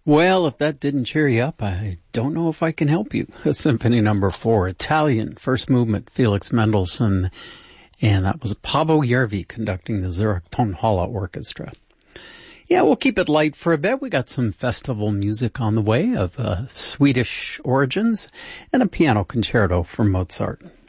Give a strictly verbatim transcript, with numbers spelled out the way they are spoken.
Well, if that didn't cheer you up, I don't know if I can help you. Symphony number four, Italian, first movement, Felix Mendelssohn, and that was Paavo Järvi conducting the Zurich Tonhalle Orchestra. Yeah, we'll keep it light for a bit. We got some festival music on the way of uh, Swedish origins and a piano concerto from Mozart.